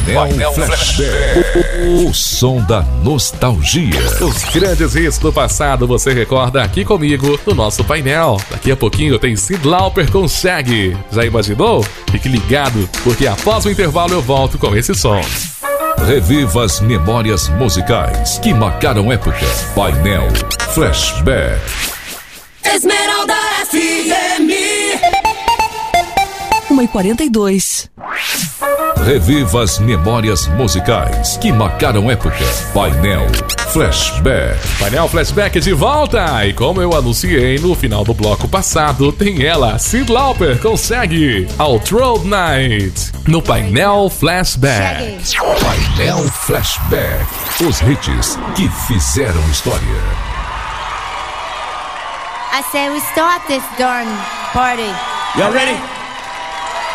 Painel Flashback. O som da nostalgia. Os grandes hits do passado você recorda aqui comigo no nosso painel. Daqui a pouquinho tem Cyndi Lauper com Shaggy. Já imaginou? Fique ligado, porque após o intervalo eu volto com esse som. Reviva as memórias musicais que marcaram época. Painel Flashback. Esmeralda FM 1h42. Reviva as memórias musicais que marcaram época. Painel Flashback. Painel Flashback de volta! E como eu anunciei no final do bloco passado, tem ela, Cyndi Lauper com Shaggy, Outroad Night, no Painel Flashback. Painel Flashback. Os hits que fizeram história. I say we start this darn party. Y'all ready?